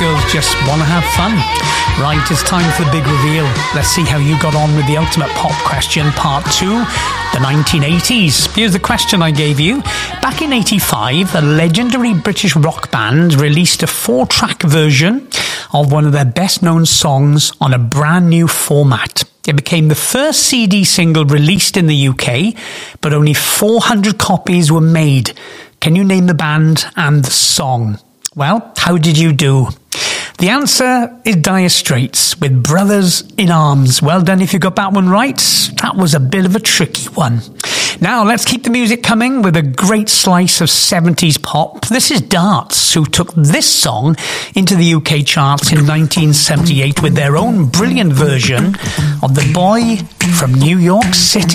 girls just want to have fun. Right, it's time for the big reveal. Let's see how you got on with the Ultimate Pop Question Part 2, the 1980s. Here's the question I gave you. Back in 85, a legendary British rock band released a 4-track version of one of their best-known songs on a brand new format. It became the first CD single released in the UK, but only 400 copies were made. Can you name the band and the song? Well, how did you do? The answer is Dire Straits with Brothers in Arms. Well done if you got that one right. That was a bit of a tricky one. Now, let's keep the music coming with a great slice of 70s pop. This is Darts, who took this song into the UK charts in 1978 with their own brilliant version of The Boy from New York City.